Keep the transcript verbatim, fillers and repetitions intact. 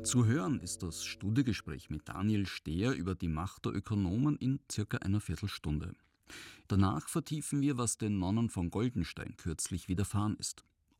Zu hören ist das Studiogespräch mit Daniel Stehr über die Macht der Ökonomen in circa einer Viertelstunde. Danach vertiefen wir, was den Nonnen von Goldenstein kürzlich widerfahren ist.